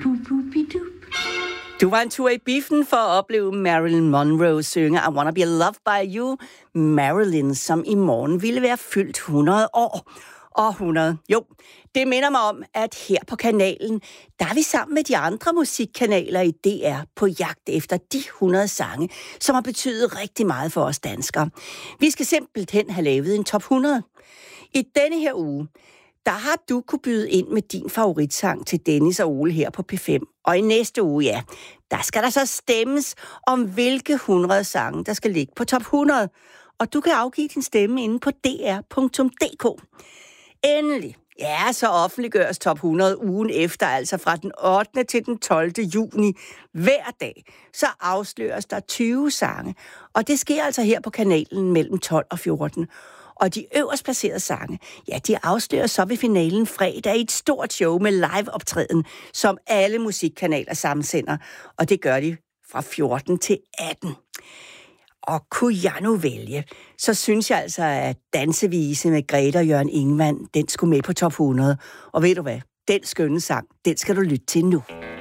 Du var en tur i biffen for at opleve Marilyn Monroe synge I Wanna Be Loved By You. Marilyn, som i morgen ville være fyldt 100 år. Og 100. Jo, det minder mig om, at her på kanalen, der er vi sammen med de andre musikkanaler i DR på jagt efter de 100 sange, som har betydet rigtig meget for os danskere. Vi skal simpelthen have lavet en top 100. I denne her uge, der har du kunne byde ind med din favoritsang til Dennis og Ole her på P5. Og i næste uge, ja, der skal der så stemmes om, hvilke 100 sange, der skal ligge på top 100. Og du kan afgive din stemme inde på dr.dk. Endelig, ja, så offentliggøres top 100 ugen efter, altså fra den 8. til den 12. juni. Hver dag, så afsløres der 20 sange. Og det sker altså her på kanalen mellem 12 og 14. Og de øverst placerede sange, ja, de afsløres så ved finalen fredag i et stort show med live-optræden, som alle musikkanaler sammensender. Og det gør de fra 14 til 18. Og kunne jeg nu vælge, så synes jeg altså, at Dansevise med Grete og Jørgen Ingmann, den skulle med på top 100. Og ved du hvad? Den skønne sang, den skal du lytte til nu.